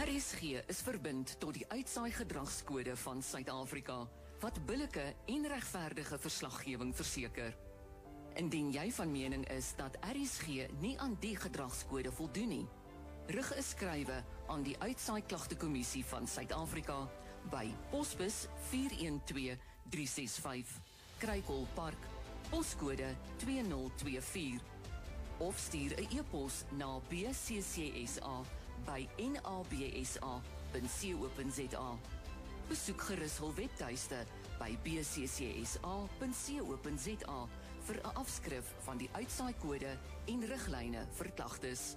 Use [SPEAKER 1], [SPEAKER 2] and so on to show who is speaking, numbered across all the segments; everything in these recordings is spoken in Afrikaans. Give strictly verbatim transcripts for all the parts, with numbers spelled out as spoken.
[SPEAKER 1] R S G is verbind tot die uitsaai gedragskode van Suid-Afrika, wat billike en regverdige verslaggewing verseker. Indien jy van mening is dat R S G nie aan die gedragskode voldoen nie, rig 'n skrywe aan die Uitsaai Klagtekommissie van Suid-Afrika by Posbus vier een twee drie ses vyf, Kruikolpark, poskode twee nul twee vier, of stuur 'n e-pos na b c c s a by n a b s a punt co punt z a. Besoek gerus hul webtuiste by b c c s a punt co punt z a vir 'n afskrif van die uitsaai-kode en riglyne vir klagtes.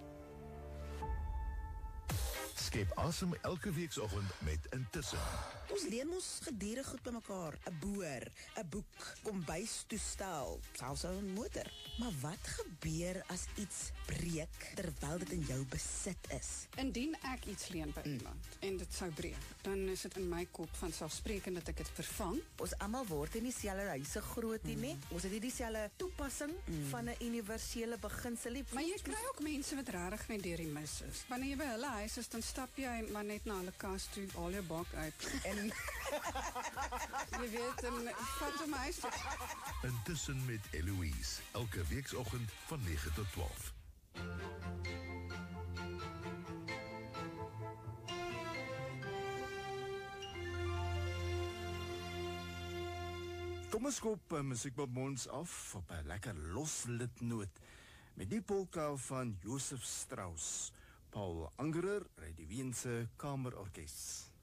[SPEAKER 2] Skep asem elke weekoggend met Intussen.
[SPEAKER 3] Ons leen ons gedurig goed by mekaar. 'n Boer, 'n boek, kombuistoestel, selfs 'n motor. Maar wat gebeur as iets breek terwyl dit in jou besit is?
[SPEAKER 4] Indien ek iets leen by iemand mm. en dit sou breek, dan is dit in my kop van selfsprekend dat ek dit vervang.
[SPEAKER 3] Ons almal word in dieselfde huise groot nie, mm. Ons het nie dieselfde toepassing mm. van 'n universele beginsel nie.
[SPEAKER 4] Maar jy kry ook mense wat regtig net deur die mis is. Wanneer jy by hulle huis is, dan stap jy maar net na hulle kas toe, haal jou bak uit en jy weet, en vat hom huis toe.
[SPEAKER 2] Intussen met Eloise, elke weekoggend van negen tot twaalf.
[SPEAKER 5] Kom ons koop uh, musiekbonbons af op 'n lekker loslitnoot met die polka van Josef Strauss. Paul Angerer ry die Weense Kamerorkes.